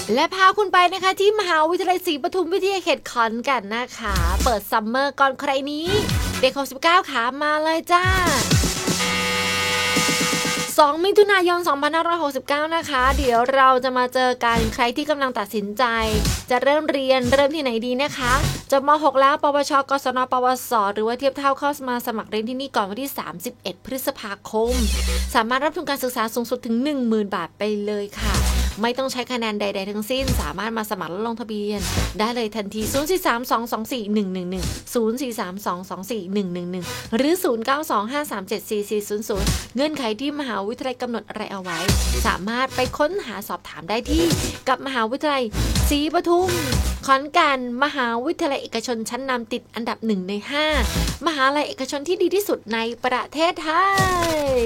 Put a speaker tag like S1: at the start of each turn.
S1: และพาคุณไปนะคะที่มหาวิทยาลัยศรีปทุมวิทยาเขตขอนแก่นนะคะเปิดซัมเมอร์ก่อนใครนี้เด็ก69ขามาเลยจ้า2 มิถุนายน 2569 นะคะเดี๋ยวเราจะมาเจอกันใครที่กำลังตัดสินใจจะเริ่มเรียนเริ่มที่ไหนดีนะคะจบม.6 แล้วปวชกศนปวสหรือว่าเทียบเท่าเข้ามาสมัครเรียนที่นี่ก่อนวันที่31พฤษภาคมสามารถรับทุนการศึกษาสูงสุดถึง 10,000 บาทไปเลยค่ะไม่ต้องใช้คะแนนใดๆทั้งสิ้นสามารถมาสมัครและลงทะเบียนได้เลยทันที0432241111 0432241111หรือ0925374400เงื่อนไขที่มหาวิทยาลัยกำหนดอะไรเอาไว้สามารถไปค้นหาสอบถามได้ที่กับมหาวิทยาลัยศรีปทุมขอนแก่นมหาวิทยาลัยเอกชนชั้นนำติดอันดับ1 ใน 5มหาวิทยาลัยเอกชนที่ดีที่สุดในประเทศไทย